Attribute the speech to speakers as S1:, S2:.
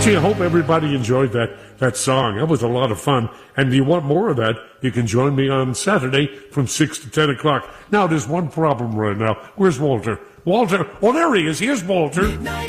S1: Gee, I hope everybody enjoyed that song. That was a lot of fun. And if you want more of that, you can join me on Saturday from 6 to 10 o'clock. Now, there's one problem right now. Where's Walter? Walter? Oh, there he is. Here's Walter.